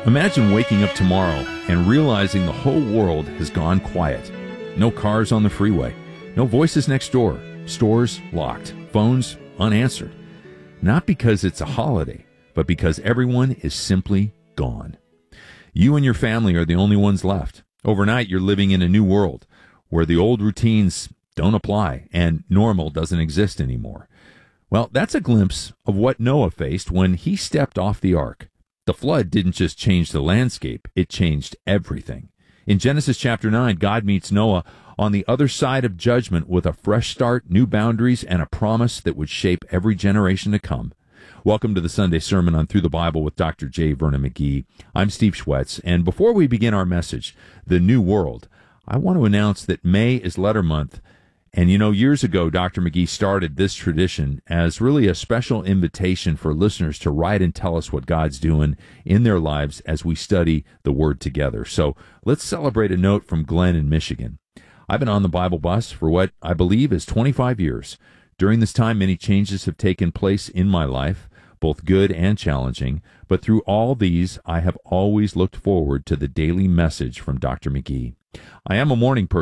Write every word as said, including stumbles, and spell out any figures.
Imagine waking up tomorrow and realizing the whole world has gone quiet. No cars on the freeway, no voices next door, stores locked, phones unanswered. Not because it's a holiday, but because everyone is simply gone. You and your family are the only ones left. Overnight, you're living in a new world where the old routines don't apply and normal doesn't exist anymore. Well, that's a glimpse of what Noah faced when he stepped off the ark. The flood didn't just change the landscape, it changed everything. In Genesis chapter nine, God meets Noah on the other side of judgment with a fresh start, new boundaries, and a promise that would shape every generation to come. Welcome to the Sunday Sermon on Through the Bible with Doctor J. Vernon McGee. I'm Steve Schwetz, and before we begin our message, The New World, I want to announce that May is Letter Month. And you know, years ago, Doctor McGee started this tradition as really a special invitation for listeners to write and tell us what God's doing in their lives as we study the Word together. So let's celebrate a note from Glenn in Michigan. I've been on the Bible bus for what I believe is twenty-five years. During this time, many changes have taken place in my life, both good and challenging. But through all these, I have always looked forward to the daily message from Doctor McGee. I am a morning person.